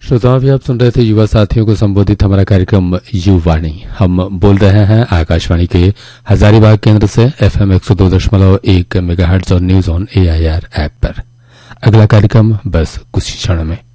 श्रोताओं, भी आप सुन रहे थे युवा साथियों को संबोधित हमारा कार्यक्रम युवाणी। हम बोल रहे हैं आकाशवाणी के हजारीबाग केंद्र से FM 102.1 मेगाहर्ट्ज और न्यूज ऑन AIR ऐप पर। अगला कार्यक्रम बस कुछ क्षणों में।